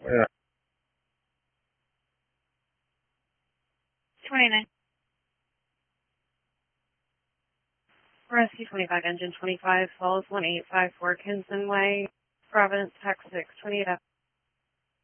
Yeah. 29. Rescue 25, engine 25, falls 1854 Kinston Way, Providence, Texas 6, 28 up.